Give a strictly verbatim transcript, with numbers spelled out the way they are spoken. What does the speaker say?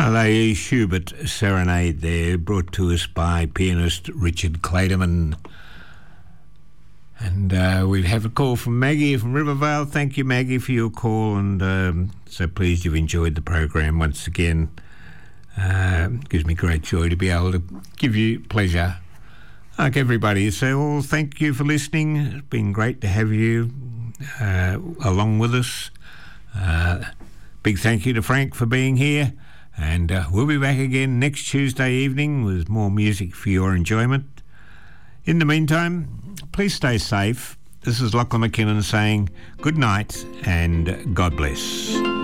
A Schubert Serenade there, brought to us by pianist Richard Clayderman. And uh, we have a call from Maggie from Rivervale. Thank you, Maggie, for your call, and um, so pleased you've enjoyed the program once again. Uh, gives me great joy to be able to give you pleasure, like everybody. So, well, thank you for listening. It's been great to have you uh, along with us. Uh, big thank you to Frank for being here. And uh, we'll be back again next Tuesday evening with more music for your enjoyment. In the meantime, please stay safe. This is Lachlan McKinnon saying good night and God bless.